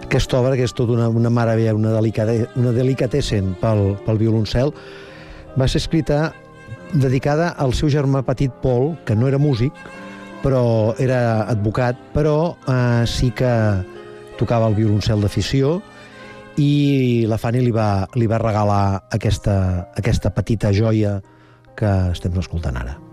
Aquesta obra, que és tota una meravella, una delicatessen pel violoncel, va ser escrita dedicada al seu germà petit Paul, que no era músic, però era advocat, però sí que tocava el violoncel d'afició, i la Fanny li va regalar aquesta petita joia que estem escoltant ara.